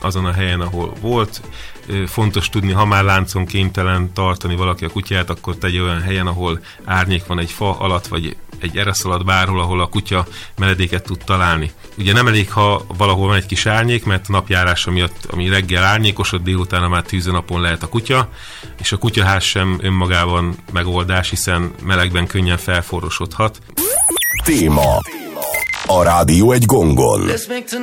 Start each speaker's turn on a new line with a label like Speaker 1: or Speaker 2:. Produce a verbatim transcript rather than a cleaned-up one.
Speaker 1: azon a helyen, ahol volt. Fontos tudni, ha már láncon kénytelen tartani valaki a kutyát, akkor tegye olyan helyen, ahol árnyék van egy fa alatt, vagy egy eresz alatt, bárhol, ahol a kutya menedéket tud találni. Ugye nem elég, ha valahol van egy kis árnyék, mert a napjárása miatt, ami reggel árnyékosod, délután már tűzönapon lehet a kutya, és a kutyaház sem önmagában megoldás, hiszen melegben könnyen felforrosodhat.
Speaker 2: Téma. A rádió egy gongon.